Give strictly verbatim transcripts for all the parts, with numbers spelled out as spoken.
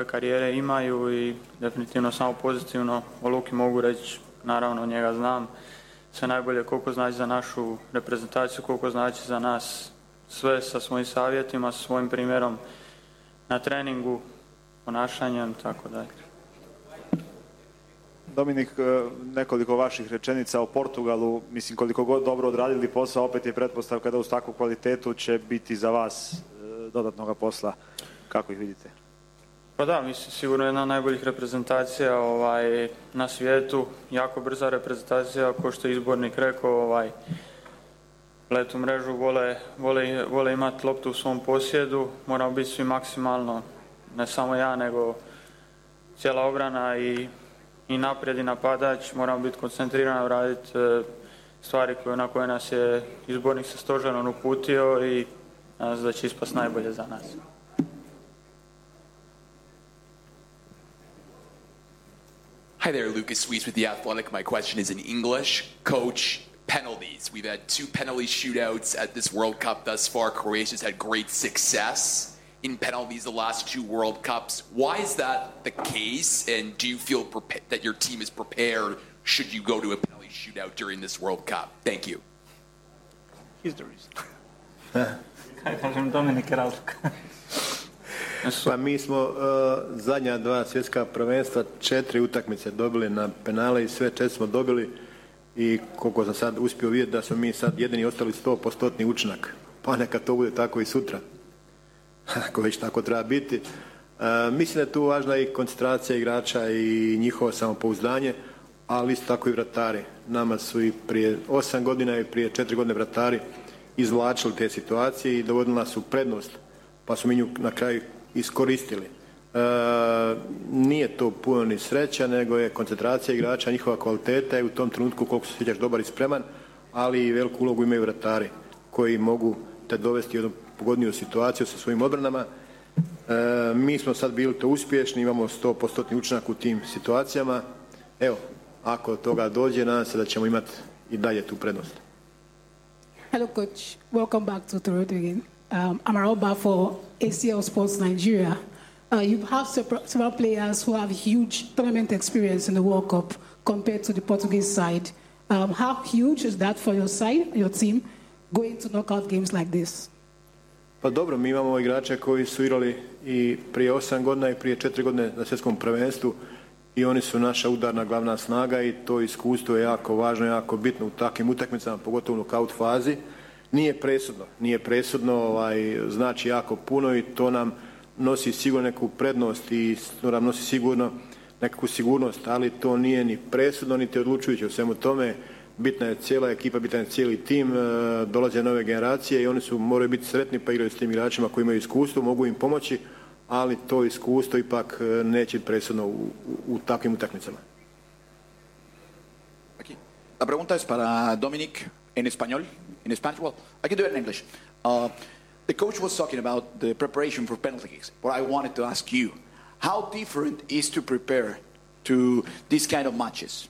karijere imaju i definitivno samo pozitivno. O Luki mogu reći, naravno njega znam sve najbolje koliko znači za našu reprezentaciju, koliko znači za nas sve sa svojim savjetima, sa svojim primjerom na treningu, ponašanjem, tako dalje. Dominik, nekoliko vaših rečenica o Portugalu. Mislim, koliko god dobro odradili posao, opet je pretpostavka da uz takvu kvalitetu će biti za vas dodatnog posla. Kako ih vidite? Pa da, mislim, sigurno jedna od najboljih reprezentacija ovaj, na svijetu. Jako brza reprezentacija, kao što je izbornik rekao, ovaj, letu mrežu, vole, vole, vole imati loptu u svom posjedu. Moramo biti svi maksimalno, ne samo ja, nego cijela obrana i i naprijed i napadač, moramo biti koncentrirani, raditi stvari koje, na koje nas je izbornik sa stožerom uputio i nadam se da će ispast najbolje za nas. Hi there, Lucas Weiss with The Athletic. My question is in English. Coach, penalties. We've had two penalty shootouts at this World Cup thus far. Croatia's had great success in penalties the last two World Cups. Why is that the case, and do you feel that your team is prepared should you go to a penalty shootout during this World Cup? Thank you. He's the reason. Pa mi smo uh, zadnja dva svjetska prvenstva četiri utakmice dobili na penale i sve četiri smo dobili i koliko sam sad uspio vidjeti da smo mi sad jedini ostali sto posto učinak. Pa neka to bude tako i sutra. Ako već tako treba biti. E, mislim da je tu važna i koncentracija igrača i njihovo samopouzdanje, ali isto tako i vratari. Nama su i prije osam godina i prije četiri godine vratari izvlačili te situacije i dovodili nas u prednost, pa smo mi nju na kraju iskoristili. E, nije to puno ni sreća, nego je koncentracija igrača, njihova kvaliteta i u tom trenutku koliko se osjećaš dobar i spreman, ali i veliku ulogu imaju vratari koji mogu te dovesti u jednu pogodniju situaciju sa svojim odbranama. E, mi smo sad bili to uspješni, imamo sto posto učinak u tim situacijama. Evo, ako od toga dođe, nadam se da ćemo imati i dalje tu prednost. Hello coach, welcome back to Toronto again. Um, I'm Aral Ba for A C L Sports Nigeria. Uh, you have several players who have huge tournament experience in the World Cup compared to the Portuguese side. Um, how huge is that for your side, your team, going to knockout games like this? Pa dobro, mi imamo igrače koji su igrali i prije osam godina i prije četiri godine na svjetskom prvenstvu i oni su naša udarna glavna snaga i to iskustvo je jako važno, jako bitno u takvim utakmicama, pogotovo u knockout fazi. Nije presudno, nije presudno, ovaj, znači jako puno i to nam nosi sigurno neku prednost i to nam nosi sigurno nekakvu sigurnost, ali to nije ni presudno, niti odlučujuće u svemu tome. Bitna je cijela ekipa, bitan je cijeli tim, dolaze nove generacije i oni su moraju biti sretni pa igraju s tim igračima koji imaju iskustvo, mogu im pomoći, ali to iskustvo ipak neće biti presudno u, u, u takvim utakmicama. Aquí. La pregunta es para Dominic en español, en Spanish. Well, I can do it in English. Uh, the coach was talking about the preparation for penalty kicks, but I wanted to ask you, how different is to prepare to these kind of matches?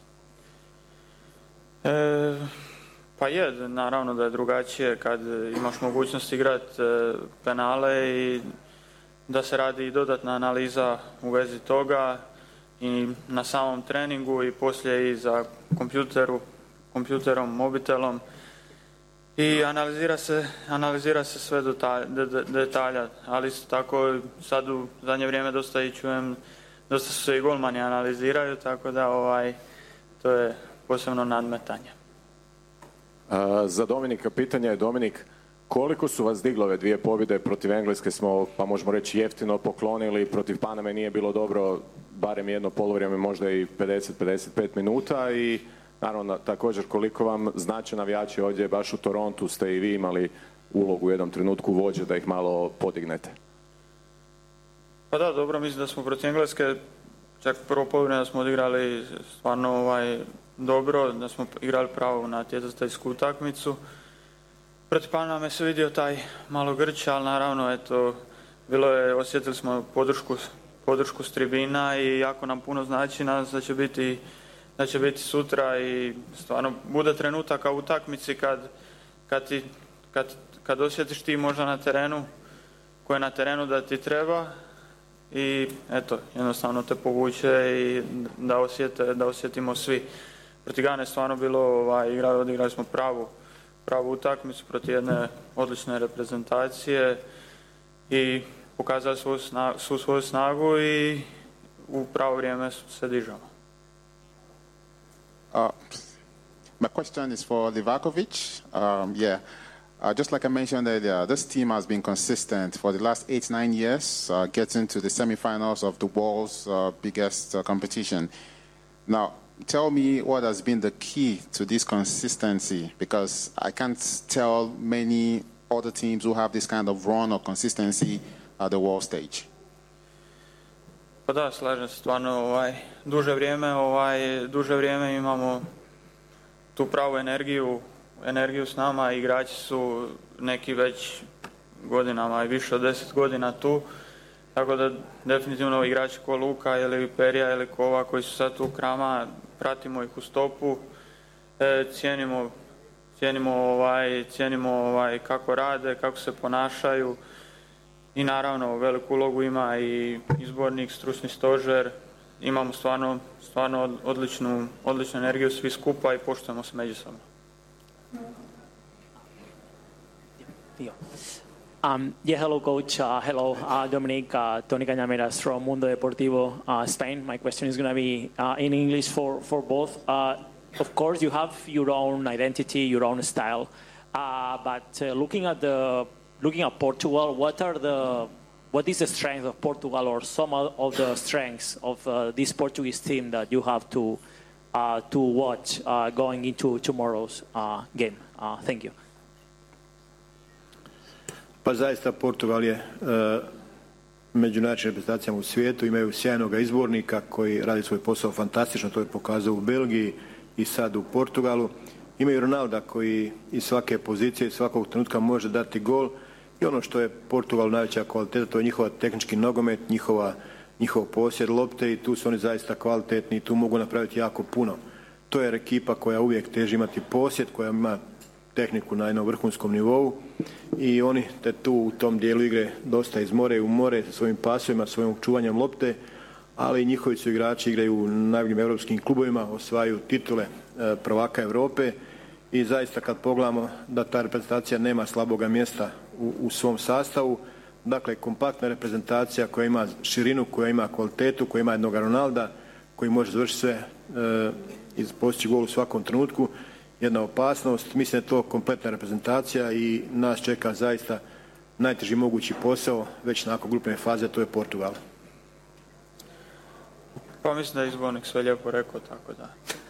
E, pa je, naravno da je drugačije kad imaš mogućnost igrati e, penale i da se radi i dodatna analiza u vezi toga i na samom treningu i poslije i za kompjuteru, kompjuterom, mobitelom i analizira se, analizira se sve detalja, de, de, detalja, ali isto tako sad u zadnje vrijeme dosta i čujem, dosta se i golmani analiziraju, tako da ovaj, to je posebno nadmetanje. A, za Dominika pitanje je, Dominik, koliko su vas digle dvije pobjede? Protiv Engleske smo, pa možemo reći, jeftino poklonili, protiv Paname nije bilo dobro, barem jedno poluvrijeme, možda i pedeset do pedeset pet minuta i naravno također koliko vam znače navijači ovdje, baš u Torontu ste i vi imali ulogu u jednom trenutku vođe da ih malo podignete? Pa da, dobro, mislim da smo protiv Engleske čak prvo poluvrijeme da smo odigrali stvarno ovaj, dobro, da smo igrali pravu natjecateljsku utakmicu. Protiv Paname se vidio taj malo grč, ali naravno, eto, bilo je, osjetili smo podršku, podršku s tribina i jako nam puno znači, nadam se da će biti, da će biti sutra i stvarno bude trenutaka u utakmici kad, kad, ti, kad, kad osjetiš ti možda na terenu, ko je na terenu da ti treba i eto, jednostavno te povuče i da, osjete, da osjetimo svi. Protiv Gane je stvarno bilo, ovaj, igrali, odigrali smo pravu, pravu utakmicu protiv jedne odlične reprezentacije i pokazali svu, snagu, svu svoju snagu i u pravo vrijeme se dižemo. Uh, my question is for Livakovic. Um, yeah, uh, just like I mentioned earlier, this team has been consistent for the last eight, nine years, uh, getting to the semifinals of the world's uh, biggest uh, competition. Now, tell me what has been the key to this consistency, because I can't tell many other teams who have this kind of run or consistency at the world stage. Pa da, slažem se, stvarno ovaj, duže vrijeme, ovaj, duže vrijeme imamo tu pravu energiju, energiju s nama, igrači su neki već godinama i više od deset godina tu, tako da definitivno igrači ko Luka ili Perija ili Kova koji su sad tu Krama, pratimo ih u stopu, e, cijenimo, cijenimo, ovaj, cijenimo ovaj, kako rade, kako se ponašaju. I naravno veliku ulogu ima i izbornik, stručni stožer, imamo stvarno, stvarno odličnu, odličnu energiju svi skupa i poštujemo se međusobno. Um, yeah, hello, coach. Uh, hello, uh, Dominic. Uh, Tony Cañameras from Mundo Deportivo, uh, Spain. My question is going to be uh, in English for, for both. Uh, of course, you have your own identity, your own style. Uh, but uh, looking at the looking at Portugal, what are the what is the strength of Portugal, or some of the strengths of uh, this Portuguese team that you have to uh, to watch uh, going into tomorrow's uh, game? Uh, thank you. Pa zaista Portugal je uh, među najjačim reprezentacijama u svijetu, imaju sjajnog izbornika koji radi svoj posao fantastično, to je pokazao u Belgiji i sad u Portugalu. Imaju Ronalda koji iz svake pozicije, iz svakog trenutka može dati gol i ono što je Portugalu najveća kvaliteta, to je njihova tehnički nogomet, njihova, njihov posjed lopte i tu su oni zaista kvalitetni i tu mogu napraviti jako puno. To je ekipa koja uvijek teži imati posjed, koja ima tehniku na jednom vrhunskom nivou i oni te tu u tom dijelu igre dosta izmore u more sa svojim pasovima, svojim čuvanjem lopte, ali njihovi su igrači igraju u najboljim europskim klubovima, osvajaju titule e, prvaka Europe i zaista kad pogledamo da ta reprezentacija nema slaboga mjesta u, u svom sastavu, dakle kompaktna reprezentacija koja ima širinu, koja ima kvalitetu, koja ima jednog Ronalda koji može završiti sve e, i postići gol u svakom trenutku, jedna opasnost. Mislim da je to kompletna reprezentacija i nas čeka zaista najteži mogući posao već nakon grupne faze, to je Portugal. Pa mislim da je izbornik sve lijepo rekao, tako da